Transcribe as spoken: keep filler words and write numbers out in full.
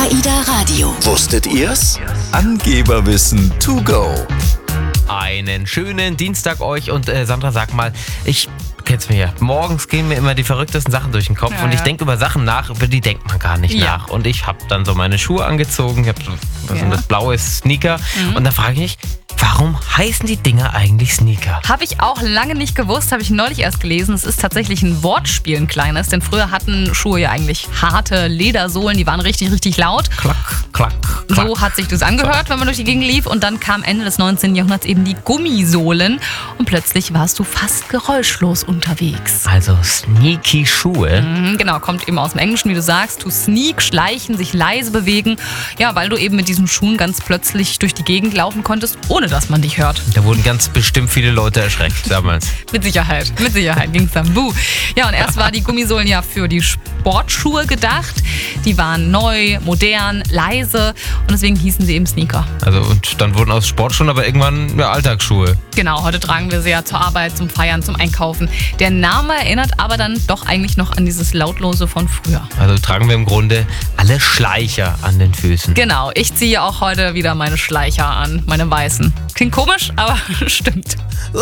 AIDA Radio. Wusstet ihr's? Angeberwissen to go. Einen schönen Dienstag euch und äh, Sandra, sag mal, ich kenn's mir ja. Morgens gehen mir immer die verrücktesten Sachen durch den Kopf Ja, und ich ja. denke über Sachen nach, über die denkt man gar nicht Ja. nach. Und ich habe dann so meine Schuhe angezogen, ich habe so was Ja. sind das, blaue Sneaker Mhm. und da frage ich mich, warum heißen die Dinger eigentlich Sneaker? Habe ich auch lange nicht gewusst, habe ich neulich erst gelesen. Es ist tatsächlich ein Wortspiel, ein kleines, denn früher hatten Schuhe ja eigentlich harte Ledersohlen, die waren richtig, richtig laut. Klack, klack, klack. So hat sich das angehört, wenn man durch die Gegend lief. Und dann kam Ende des neunzehnten Jahrhunderts eben die Gummisohlen. Und plötzlich warst du fast geräuschlos unterwegs. Also sneaky Schuhe. Mhm, genau, kommt eben aus dem Englischen, wie du sagst. To sneak, schleichen, sich leise bewegen. Ja, weil du eben mit diesen Schuhen ganz plötzlich durch die Gegend laufen konntest, ohne dass man dich hört. Da wurden ganz bestimmt viele Leute erschreckt damals. Mit Sicherheit, mit Sicherheit ging's dann. Buh. Ja, und erst war die Gummisohlen ja für die Sportschuhe gedacht. Die waren neu, modern, leise und deswegen hießen sie eben Sneaker. Also und dann wurden aus Sportschuhen aber irgendwann ja, Alltagsschuhe. Genau, heute tragen wir sie ja zur Arbeit, zum Feiern, zum Einkaufen. Der Name erinnert aber dann doch eigentlich noch an dieses Lautlose von früher. Also tragen wir im Grunde alle Schleicher an den Füßen. Genau, ich ziehe auch heute wieder meine Schleicher an, meine weißen. Klingt komisch, aber stimmt.